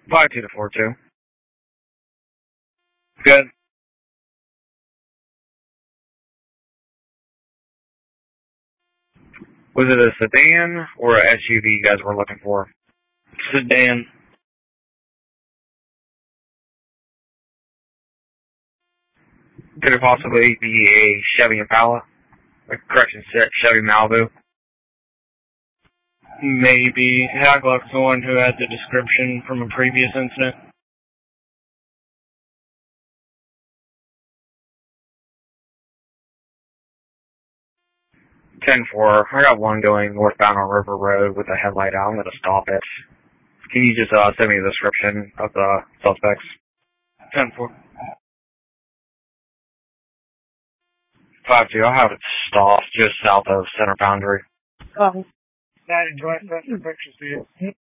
52 to 42. Good. Was it a sedan or a SUV you guys were looking for? Sedan. Could it possibly be a Chevy Impala? Correction, Chevy Malibu? Maybe. Haglock's the one who had the description from a previous incident. 10-4. I got one going northbound on River Road with a headlight out. I'm going to stop it. Can you just send me the description of the suspects? 10-4. 5-2. I'll have it stopped just south of Center Boundary. That enjoy pictures to you.